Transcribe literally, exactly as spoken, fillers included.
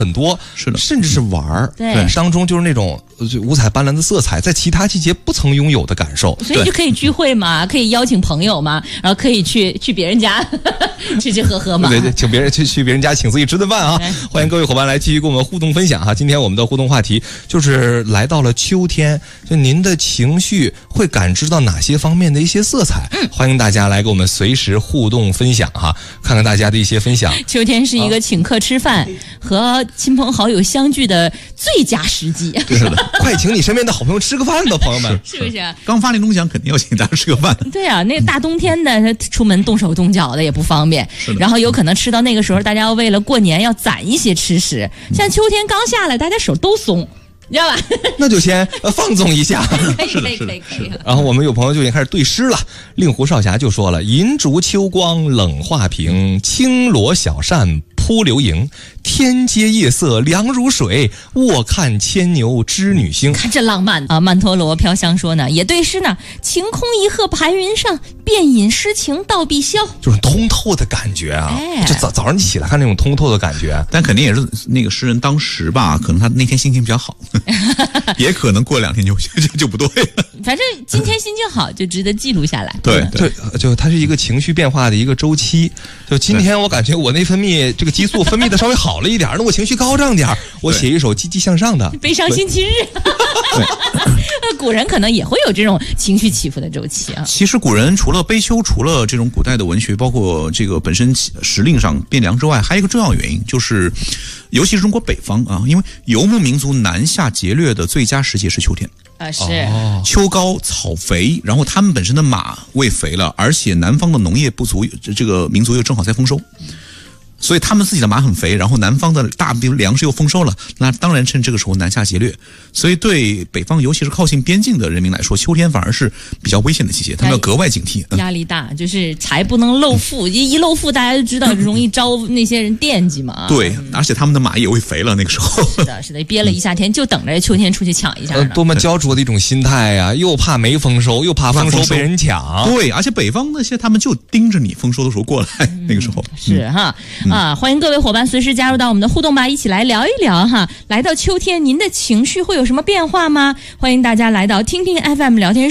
很多， 是的， 甚至是玩儿， 对， 当中就是那种五彩斑斓的色彩，在其他季节不曾拥有的感受， 所以就可以聚会嘛，可以邀请朋友嘛，然后可以去去别人家吃吃喝喝嘛， 对对，请别人去去别人家请自己吃顿饭啊！欢迎各位伙伴来继续跟我们互动分享哈。今天我们的互动话题就是来到了秋天，就您的情绪会感知到哪些方面的一些色彩？嗯，欢迎大家来给我们随时互动分享哈，看看大家的一些分享。 秋天是一个请客吃饭、啊、和亲朋好友相聚的最佳时机。 是的，快请你身边的好朋友吃个饭吧，朋友们， 是不是？ 刚发年终奖肯定要请大家吃个饭。 对啊，那个大冬天的，出门动手动脚的也不方便。 是的。 然后有可能吃到那个时候，大家要为了过年要攒一些吃食。像秋天刚下来，大家手都松。你知道吧？ 那就先放纵一下。 可以可以可以可以。 然后我们有朋友就已经开始对诗了。令狐少侠就说了：“银烛秋光冷画屏，轻罗小扇扑流萤。天阶夜色凉如水，卧看牵牛织女星。” 看这浪漫啊！曼陀罗飘香说呢，也对诗呢。晴空一鹤排云上，便引诗情到碧霄。 就是通透的感觉啊！哎、就早早上起来看那种通透的感觉， 但肯定也是那个诗人当时吧，可能他那天心情比较好。也可能过两天就就就不对了。 反正今天心情好，就值得记录下来。 对对，就它是一个情绪变化的一个周期。就今天我感觉我内分泌这个激素分泌的稍微好了一点，那我情绪高涨点，我写一首积极向上的。 悲伤星期日。古人可能也会有这种情绪起伏的周期啊。 其实古人除了悲秋，除了这种古代的文学，包括这个本身时令上变凉之外，还有一个重要原因就是。尤其是中国北方啊，因为游牧民族南下劫掠的最佳时节是秋天啊，是秋高草肥，然后他们本身的马喂肥了，而且南方的农业不足，这个民族又正好在丰收。所以他们自己的马很肥，然后南方的大粮食又丰收了，那当然趁这个时候南下劫掠。所以对北方尤其是靠近边境的人民来说，秋天反而是比较危险的季节，他们要格外警惕。 压力大，就是财不能露富，嗯、一露富大家就知道容易招那些人惦记嘛。 对，嗯、而且他们的马也喂肥了，那个时候。 是的，是的，憋了一夏天，就等着秋天出去抢一下呢。 呃、多么焦灼的一种心态呀、啊！又怕没丰收，又怕丰收被人抢。 对，而且北方那些他们就盯着你丰收的时候过来，嗯、那个时候是哈、嗯、啊，欢迎各位伙伴随时加入到我们的互动吧，一起来聊一聊哈。来到秋天，您的情绪会有什么变化吗？欢迎大家来到听听 F M 聊天室。